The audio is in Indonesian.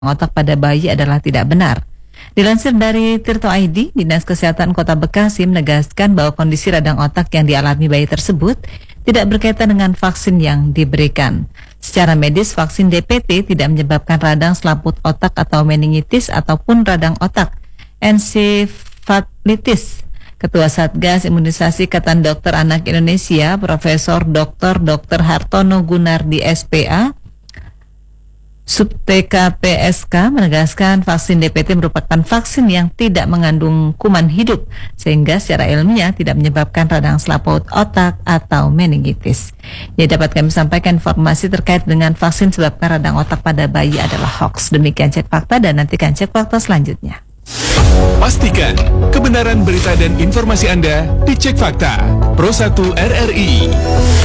otak pada bayi adalah tidak benar. Dilansir dari Tirto ID, Dinas Kesehatan Kota Bekasi menegaskan bahwa kondisi radang otak yang dialami bayi tersebut tidak berkaitan dengan vaksin yang diberikan. Secara medis, vaksin DPT tidak menyebabkan radang selaput otak atau meningitis ataupun radang otak, ensefalitis. Ketua Satgas Imunisasi Ikatan Dokter Anak Indonesia, Profesor Dr. Hartono Gunardi SPA, Subtk PSK menegaskan vaksin DPT merupakan vaksin yang tidak mengandung kuman hidup sehingga secara ilmiah tidak menyebabkan radang selaput otak atau meningitis. Ya, dapat kami sampaikan informasi terkait dengan vaksin sebabkan radang otak pada bayi adalah hoax. Demikian Cek Fakta dan nantikan Cek Fakta selanjutnya. Pastikan kebenaran berita dan informasi Anda di Cek Fakta Pro 1 RRI.